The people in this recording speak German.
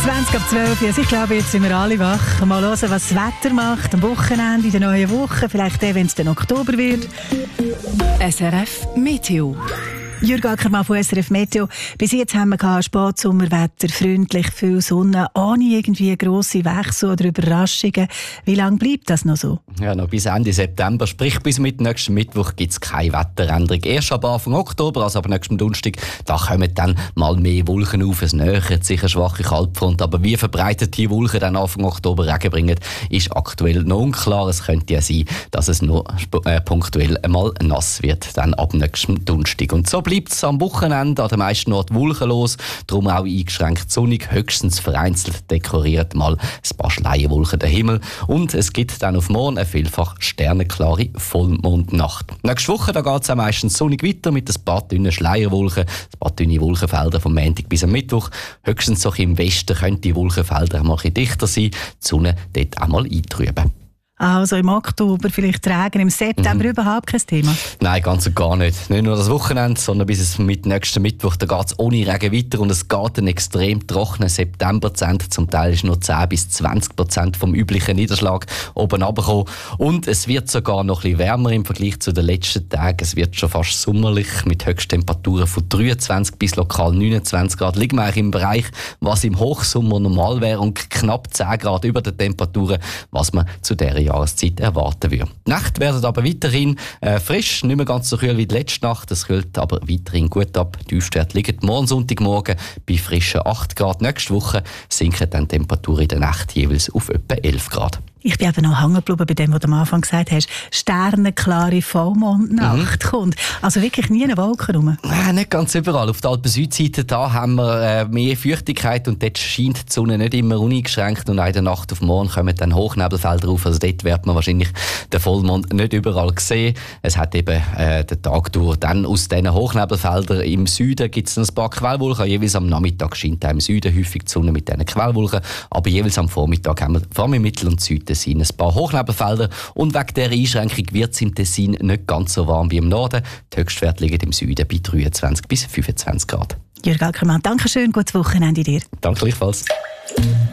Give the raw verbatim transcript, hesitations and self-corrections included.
zwanzig ab zwölf. Also ich glaube, jetzt sind wir alle wach. Mal hören, was das Wetter macht am Wochenende, in der neuen Woche. Vielleicht dann, wenn es dann Oktober wird. S R F Meteo. Jürg Ackermann von S R F Meteo. Bis jetzt haben wir Spätsommerwetter, freundlich, viel Sonne, ohne irgendwie grosse Wechsel oder Überraschungen. Wie lange bleibt das noch so? Ja, noch bis Ende September, sprich bis mit nächsten Mittwoch gibt es keine Wetteränderung. Erst ab Anfang Oktober, also ab nächsten Donnerstag, da kommen dann mal mehr Wolken auf. Es nähert sich eine schwache Kaltfront, aber wie verbreitet die Wolken dann Anfang Oktober Regen bringen, ist aktuell noch unklar. Es könnte ja sein, dass es nur äh, punktuell einmal nass wird, dann ab nächsten Donnerstag. Und so bleibt es am Wochenende an den meisten Orten wolkenlos, darum auch eingeschränkt sonnig, höchstens vereinzelt dekoriert mal ein paar Schleierwolken den Himmel. Und es gibt dann auf morgen eine vielfach sternenklare Vollmondnacht. Nächste Woche geht es auch meistens sonnig weiter mit ein paar dünnen Schleierwolken, ein paar dünne Wolkenfelder vom Montag bis am Mittwoch. Höchstens so im Westen könnten die Wolkenfelder mal ein bisschen dichter sein, die Sonne dort auch mal eintrüben. Also im Oktober vielleicht Regen, im September mhm. überhaupt kein Thema? Nein, ganz und gar nicht. Nicht nur das Wochenende, sondern bis es mit nächsten Mittwoch, da geht es ohne Regen weiter und es geht einen extrem trockenen September zu Ende. Zum Teil ist nur zehn bis zwanzig Prozent vom üblichen Niederschlag oben runtergekommen. Und es wird sogar noch ein bisschen wärmer im Vergleich zu den letzten Tagen. Es wird schon fast sommerlich mit Höchsttemperaturen von dreiundzwanzig bis lokal neunundzwanzig Grad. Liegen wir eigentlich im Bereich, was im Hochsommer normal wäre und knapp zehn Grad über den Temperaturen, was man zu dieser Jahreszeit erwarten würde. Die Nächte werden aber weiterhin äh, frisch, nicht mehr ganz so kühl wie die letzte Nacht. Es kühlt aber weiterhin gut ab. Die Tiefstwerte liegen morgen Sonntagmorgen bei frischen acht Grad. Nächste Woche sinken dann die Temperaturen in der Nacht jeweils auf etwa elf Grad. Ich bin eben noch hängen geblieben bei dem, was du am Anfang gesagt hast. Sternenklare Vollmondnacht mhm. kommt. Also wirklich nie eine Wolke rum. Äh, nicht ganz überall. Auf der Alpen-Südseite da haben wir äh, mehr Feuchtigkeit und dort scheint die Sonne nicht immer uneingeschränkt und in der Nacht auf morgen kommen dann Hochnebelfelder auf. Also dort wird man wahrscheinlich den Vollmond nicht überall sehen. Es hat eben äh, den Tag durch. Dann aus diesen Hochnebelfeldern im Süden gibt es ein paar Quellwolken. Jeweils am Nachmittag scheint auch im Süden häufig die Sonne mit diesen Quellwolken. Aber jeweils am Vormittag haben wir vor allem im Mittel- und Süden Tessin ein paar Hochnebelfelder und wegen dieser Einschränkung wird es im Tessin nicht ganz so warm wie im Norden. Die Höchstwerte liegen im Süden bei dreiundzwanzig bis fünfundzwanzig Grad. Jürg Ackermann, danke schön, gutes Wochenende dir. Danke gleichfalls.